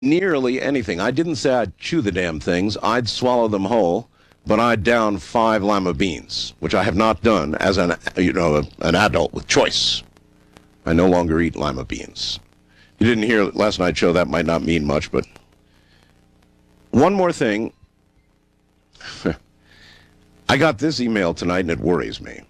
nearly anything. I didn't say I'd chew the damn things. I'd swallow them whole, but I'd down 5 lima beans, which I have not done as an adult with choice. I no longer eat lima beans. You didn't hear last night's show. That might not mean much, but one more thing. I got this email tonight, and it worries me.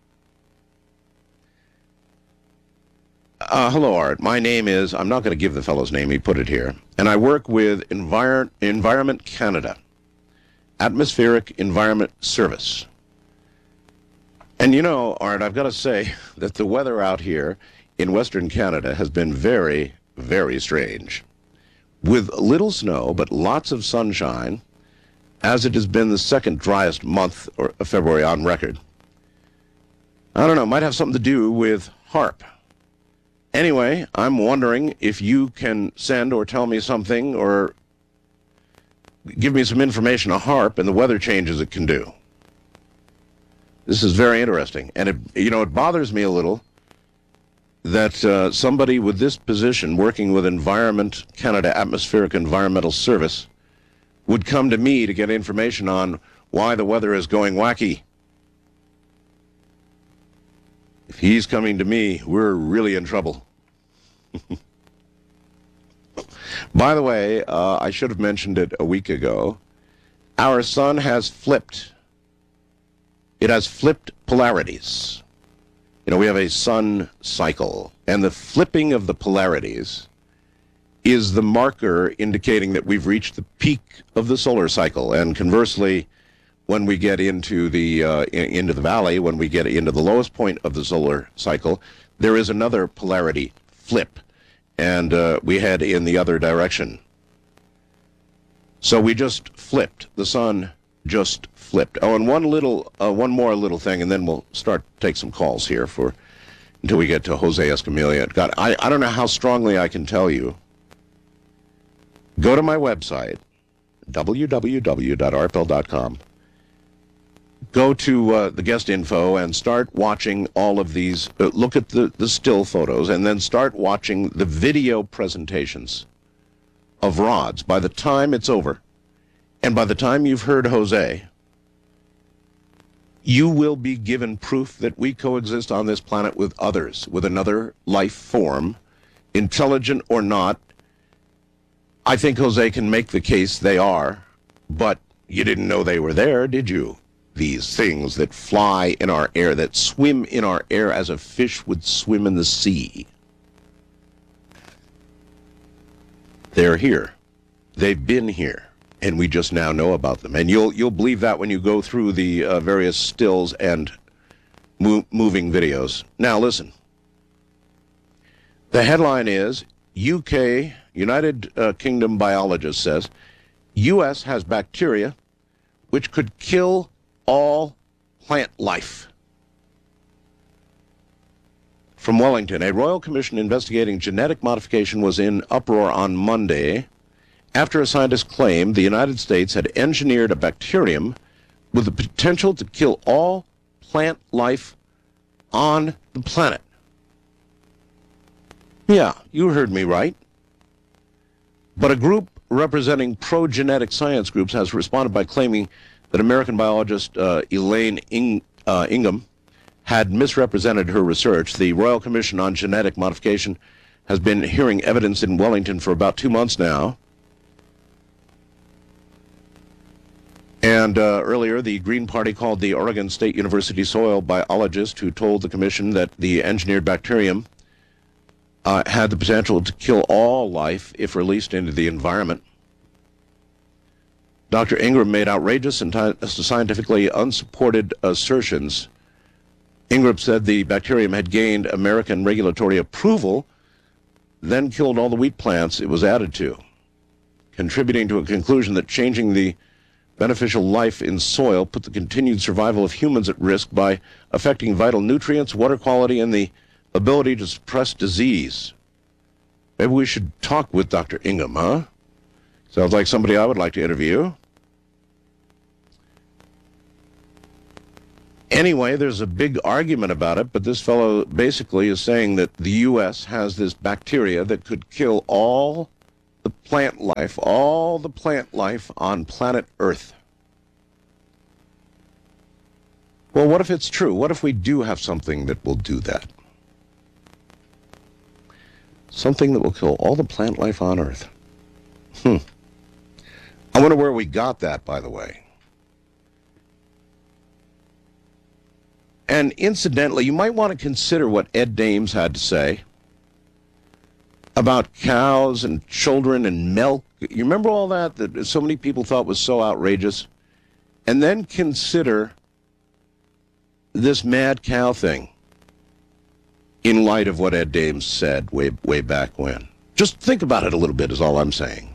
Hello, Art. My name is, I'm not going to give the fellow's name, he put it here, and I work with Environment Canada, Atmospheric Environment Service. And you know, Art, I've got to say that the weather out here in Western Canada has been very, very strange. With little snow, but lots of sunshine, as it has been the second driest month of February on record. I don't know, might have something to do with HAARP. Anyway, I'm wondering if you can send or tell me something or give me some information on HAARP and the weather changes it can do. This is very interesting. And it bothers me a little that somebody with this position working with Environment Canada Atmospheric Environmental Service would come to me to get information on why the weather is going wacky. If he's coming to me, we're really in trouble. By the way, I should have mentioned it a week ago. Our sun has flipped. It has flipped polarities. You know, we have a sun cycle, and the flipping of the polarities is the marker indicating that we've reached the peak of the solar cycle. And conversely, when we get into the valley, when we get into the lowest point of the solar cycle, there is another polarity flip, and we head in the other direction. So we just flipped. The sun just flipped. Oh, and one more little thing, and then we'll take some calls here until we get to Jose Escamilla. God, I don't know how strongly I can tell you. Go to my website, www.arpel.com. Go to the guest info and start watching all of these. Look at the still photos and then start watching the video presentations of rods. By the time it's over, and by the time you've heard Jose, you will be given proof that we coexist on this planet with others, with another life form, intelligent or not. I think Jose can make the case they are, but you didn't know they were there, did you? These things that fly in our air, that swim in our air as a fish would swim in the sea. They're here. They've been here, and we just now know about them. And you'll believe that when you go through the various stills and moving videos. Now listen. The headline is, United Kingdom biologist says, U.S. has bacteria which could kill all plant life. From Wellington, a Royal Commission investigating genetic modification was in uproar on Monday after a scientist claimed the United States had engineered a bacterium with the potential to kill all plant life on the planet. Yeah, you heard me right. But a group representing pro-genetic science groups has responded by claiming that American biologist Elaine Ingham had misrepresented her research. The Royal Commission on Genetic Modification has been hearing evidence in Wellington for about 2 months now. And earlier, the Green Party called the Oregon State University soil biologist who told the commission that the engineered bacterium had the potential to kill all life if released into the environment. Dr. Ingham made outrageous and scientifically unsupported assertions. Ingham said the bacterium had gained American regulatory approval, then killed all the wheat plants it was added to, contributing to a conclusion that changing the beneficial life in soil put the continued survival of humans at risk by affecting vital nutrients, water quality, and the ability to suppress disease. Maybe we should talk with Dr. Ingham, huh? Sounds like somebody I would like to interview. Anyway, there's a big argument about it, but this fellow basically is saying that the U.S. has this bacteria that could kill all the plant life, all the plant life on planet Earth. Well, what if it's true? What if we do have something that will do that? Something that will kill all the plant life on Earth. I wonder where we got that, by the way. And incidentally, you might want to consider what Ed Dames had to say about cows and children and milk. You remember all that so many people thought was so outrageous? And then consider this mad cow thing in light of what Ed Dames said way back when. Just think about it a little bit is all I'm saying.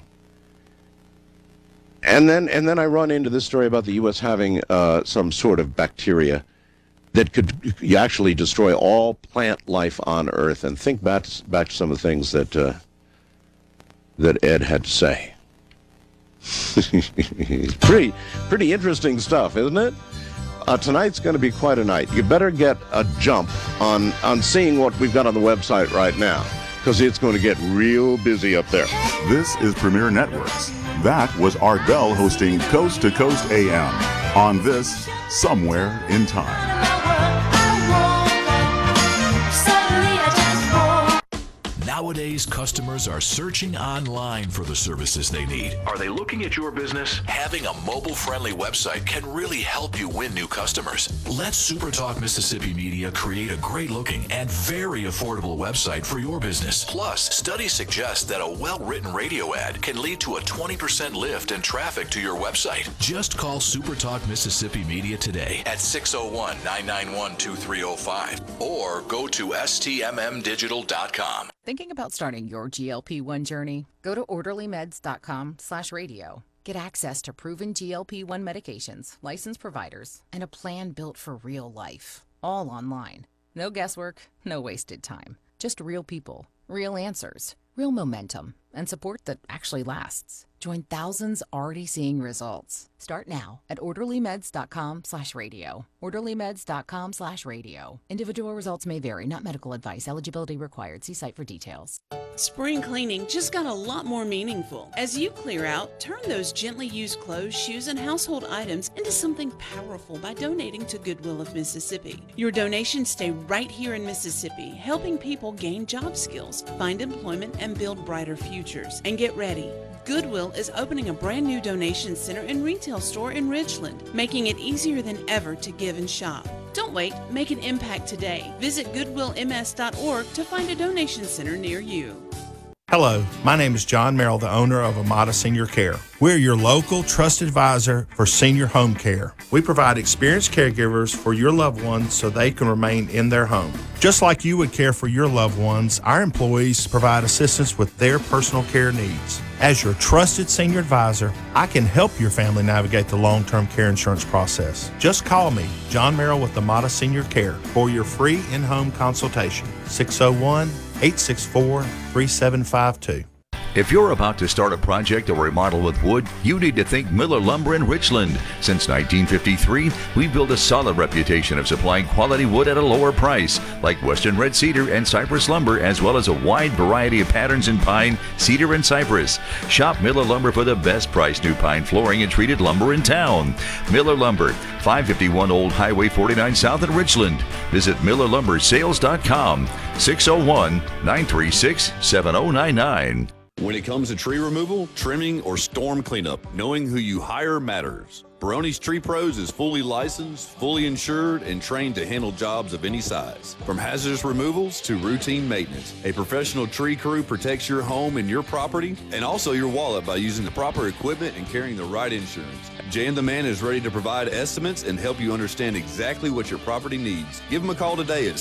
And then I run into this story about the U.S. having some sort of bacteria that could actually destroy all plant life on Earth. And think back to some of the things that Ed had to say. pretty interesting stuff, isn't it? Tonight's going to be quite a night. You better get a jump on seeing what we've got on the website right now, because it's going to get real busy up there. This is Premier Networks. That was Art Bell hosting Coast to Coast AM on this Somewhere in Time. Nowadays, customers are searching online for the services they need. Are they looking at your business? Having a mobile-friendly website can really help you win new customers. Let SuperTalk Mississippi Media create a great-looking and very affordable website for your business. Plus, studies suggest that a well-written radio ad can lead to a 20% lift in traffic to your website. Just call SuperTalk Mississippi Media today at 601-991-2305 or go to stmmdigital.com. Thinking about starting your GLP-1 journey? Go to orderlymeds.com/radio. Get access to proven GLP-1 medications, licensed providers, and a plan built for real life. All online. No guesswork, no wasted time. Just real people, real answers, real momentum, and support that actually lasts. Join thousands already seeing results. Start now at orderlymeds.com/radio. orderlymeds.com/radio. Individual results may vary, not medical advice. Eligibility required. See site for details. Spring cleaning just got a lot more meaningful. As you clear out, turn those gently used clothes, shoes, and household items into something powerful by donating to Goodwill of Mississippi. Your donations stay right here in Mississippi, helping people gain job skills, find employment, and build brighter futures. And get ready. Goodwill is opening a brand new donation center and retail store in Ridgeland, making it easier than ever to give and shop. Don't wait, make an impact today. Visit goodwillms.org to find a donation center near you. Hello, my name is John Merrill, the owner of Amada Senior Care. We're your local trusted advisor for senior home care. We provide experienced caregivers for your loved ones so they can remain in their home. Just like you would care for your loved ones, our employees provide assistance with their personal care needs. As your trusted senior advisor, I can help your family navigate the long-term care insurance process. Just call me, John Merrill with Amada Senior Care, for your free in-home consultation. 601-864-3752. If you're about to start a project or remodel with wood, you need to think Miller Lumber in Richland. Since 1953, we've built a solid reputation of supplying quality wood at a lower price, like Western Red Cedar and Cypress lumber, as well as a wide variety of patterns in pine, cedar, and cypress. Shop Miller Lumber for the best price new pine flooring and treated lumber in town. Miller Lumber, 551 Old Highway 49 South in Richland. Visit MillerLumberSales.com, 601-936-7099. When it comes to tree removal, trimming, or storm cleanup, knowing who you hire matters. Barone's Tree Pros is fully licensed, fully insured, and trained to handle jobs of any size. From hazardous removals to routine maintenance, a professional tree crew protects your home and your property, and also your wallet by using the proper equipment and carrying the right insurance. Jan the Man is ready to provide estimates and help you understand exactly what your property needs. Give him a call today at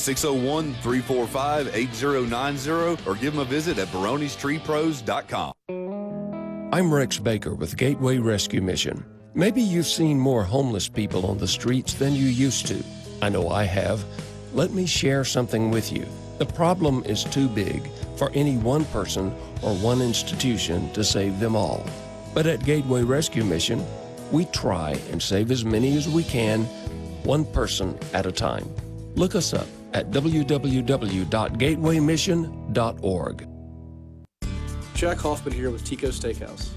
601-345-8090 or give him a visit at baronestreepros.com. I'm Rex Baker with Gateway Rescue Mission. Maybe you've seen more homeless people on the streets than you used to. I know I have. Let me share something with you. The problem is too big for any one person or one institution to save them all. But at Gateway Rescue Mission, we try and save as many as we can, one person at a time. Look us up at www.gatewaymission.org. Jack Hoffman here with Tico Steakhouse.